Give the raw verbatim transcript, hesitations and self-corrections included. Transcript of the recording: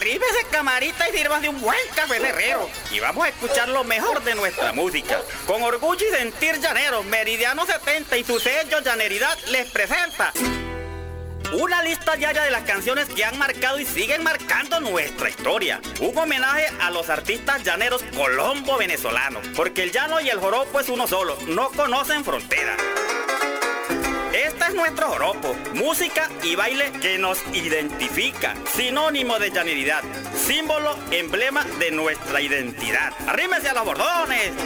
Arríbese, camarita, y sirvas de un buen café de herrero. Y vamos a escuchar lo mejor de nuestra música. Con orgullo y sentir llanero, Meridiano setenta y su sello Llaneridad les presenta una lista diaria de las canciones que han marcado y siguen marcando nuestra historia. Un homenaje a los artistas llaneros colombo-venezolanos, porque el llano y el joropo es uno solo, no conocen fronteras. Este es nuestro joropo, música y baile que nos identifica, sinónimo de llaneridad, símbolo, emblema de nuestra identidad. ¡Arrímese a los bordones!